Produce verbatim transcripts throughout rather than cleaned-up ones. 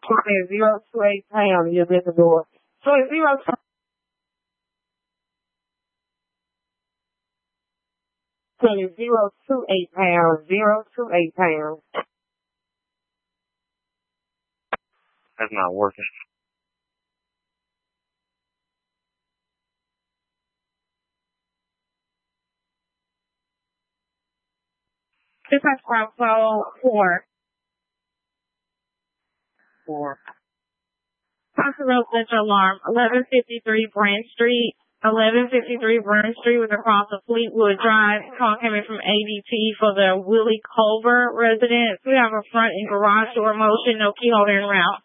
twenty zero two eight pounds, you're at the door. twenty zero twenty zero two eight pounds, zero two eight pounds. That's not working. This is Bravo four. Four. Possible central alarm, eleven fifty-three Branch Street. eleven fifty-three Branch Street was across the Fleetwood Drive. Call coming from A D T for the Willie Culver residence. We have a front and garage door motion, no key holder en route.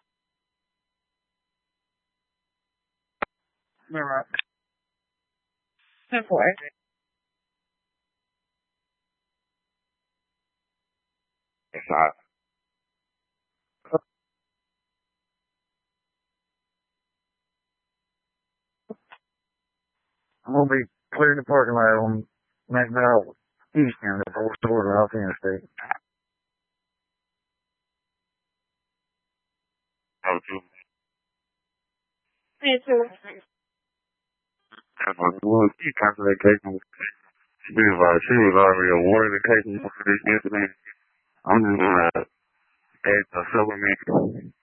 Alright. ten four. It's not. I'm gonna be clearing the parking lot on McDowell Eastern before stores off the interstate. Oh, two. ten two. That's what it was. She canceled that case. She was like, she was already awarded the case for this incident. I'm just gonna add a supplement